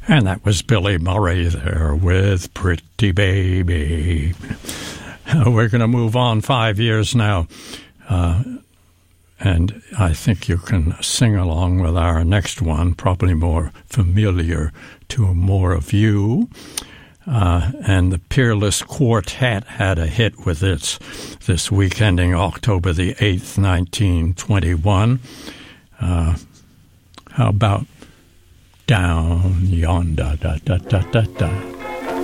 And that was Billy Murray there with Pretty Baby. We're going to move on 5 years now. And I think you can sing along with our next one, probably more familiar to more of you. And the Peerless Quartet had a hit with this week ending October the 8th, 1921. How about Down Yonder, da da da da da.